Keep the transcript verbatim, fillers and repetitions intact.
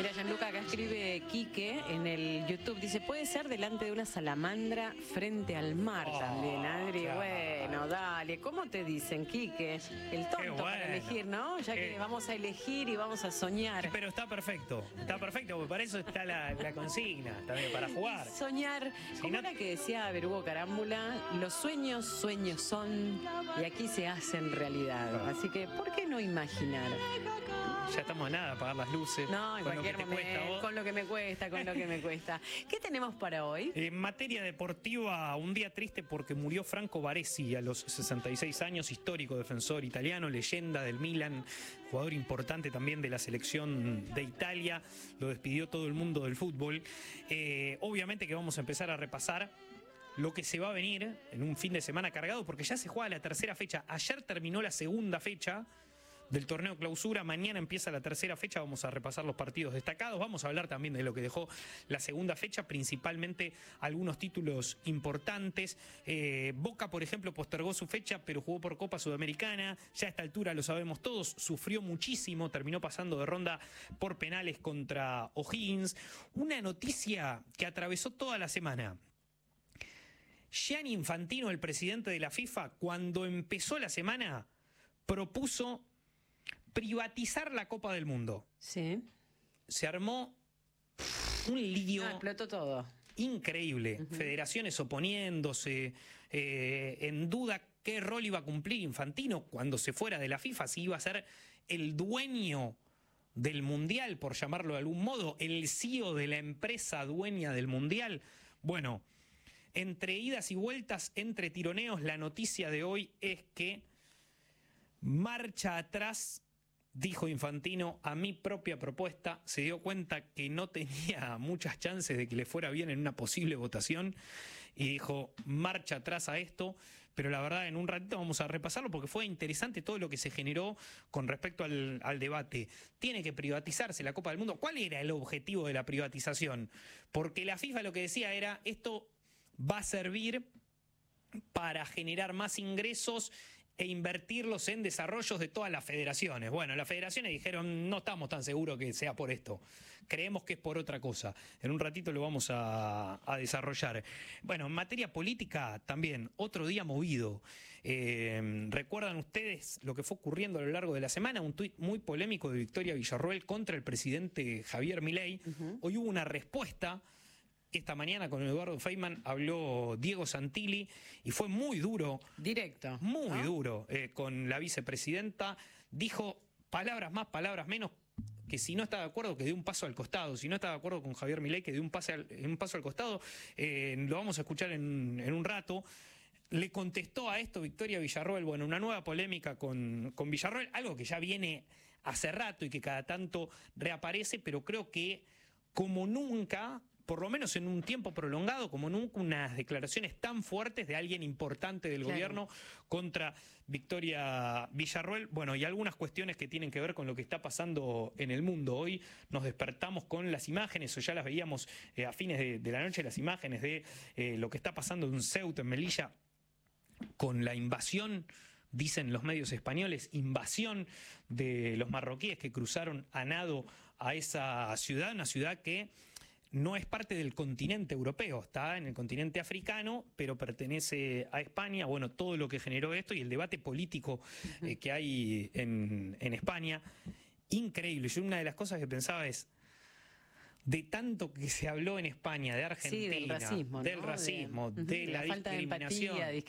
Mira, Gianluca, acá escribe Quique en el YouTube, dice, puede ser delante de una salamandra frente al mar Oh, también, Adri. claro. Bueno, dale, ¿cómo te dicen, Quique? El tonto bueno. para elegir, ¿no? Ya que Eh. vamos a elegir y vamos a soñar. Pero está perfecto, está perfecto, porque para eso está la, la consigna, también para jugar. Soñar, Si ¿cómo no- era que decía Berugo Carámbula? Los sueños, sueños son y aquí se hacen realidad. Así que, ¿por qué no imaginar? Ya estamos a nada, apagar las luces. No, en con lo que cualquier te cuesta a momento, vos. con lo que me cuesta, con lo que me cuesta. ¿Qué tenemos para hoy? En materia deportiva, un día triste porque murió Franco Baresi a los sesenta y seis años, histórico defensor italiano, leyenda del Milan, jugador importante también de la selección de Italia. Lo despidió todo el mundo del fútbol. Eh, obviamente que vamos a empezar a repasar lo que se va a venir en un fin de semana cargado, porque ya se juega la tercera fecha. Ayer terminó la segunda fecha del torneo clausura, mañana empieza la tercera fecha, vamos a repasar los partidos destacados, vamos a hablar también de lo que dejó la segunda fecha, principalmente algunos títulos importantes. Eh, Boca, por ejemplo, postergó su fecha, pero jugó por Copa Sudamericana, ya a esta altura lo sabemos todos, sufrió muchísimo, terminó pasando de ronda por penales contra O'Higgins. Una noticia que atravesó toda la semana. Gianni Infantino, el presidente de la FIFA, cuando empezó la semana, propuso privatizar la Copa del Mundo. Sí. Se armó un lío Ah, explotó todo. increíble. Uh-huh. Federaciones oponiéndose, eh, en duda qué rol iba a cumplir Infantino cuando se fuera de la FIFA, si iba a ser el dueño del Mundial, por llamarlo de algún modo, el C E O de la empresa dueña del Mundial. Bueno, entre idas y vueltas, entre tironeos, la noticia de hoy es que marcha atrás, dijo Infantino, a mi propia propuesta. Se dio cuenta que no tenía muchas chances de que le fuera bien en una posible votación y dijo, marcha atrás a esto. Pero la verdad, en un ratito vamos a repasarlo porque fue interesante todo lo que se generó con respecto al, al debate. ¿Tiene que privatizarse la Copa del Mundo? ¿Cuál era el objetivo de la privatización? Porque la FIFA lo que decía era, esto va a servir para generar más ingresos e invertirlos en desarrollos de todas las federaciones. Bueno, las federaciones dijeron, no estamos tan seguros que sea por esto. Creemos que es por otra cosa. En un ratito lo vamos a, a desarrollar. Bueno, en materia política también, otro día movido. Eh, ¿Recuerdan ustedes lo que fue ocurriendo a lo largo de la semana? Un tuit muy polémico de Victoria Villarroel contra el presidente Javier Milei. Uh-huh. Hoy hubo una respuesta. Esta mañana con Eduardo Feynman habló Diego Santilli y fue muy duro. Directo. Muy ¿no? duro eh, con la vicepresidenta. Dijo palabras más, palabras menos, que si no está de acuerdo que dé un paso al costado. Si no está de acuerdo con Javier Milei que dé un, pase al, un paso al costado. Eh, lo vamos a escuchar en, en un rato. Le contestó a esto Victoria Villarroel, bueno, una nueva polémica con, con Villarroel, algo que ya viene hace rato y que cada tanto reaparece, pero creo que como nunca, por lo menos en un tiempo prolongado, como nunca, unas declaraciones tan fuertes de alguien importante del claro. gobierno contra Victoria Villarroel. Bueno, y algunas cuestiones que tienen que ver con lo que está pasando en el mundo. Hoy nos despertamos con las imágenes, o ya las veíamos eh, a fines de, de la noche, las imágenes de eh, lo que está pasando en Ceuta, en Melilla, con la invasión, dicen los medios españoles, invasión de los marroquíes que cruzaron a nado a esa ciudad, una ciudad que no es parte del continente europeo, está en el continente africano, pero pertenece a España. Bueno, todo lo que generó esto y el debate político eh, que hay en, en España, increíble. Yo una de las cosas que pensaba es, de tanto que se habló en España de Argentina, sí, del racismo, del, ¿no? racismo, de, de de la, la falta discriminación, de empatía,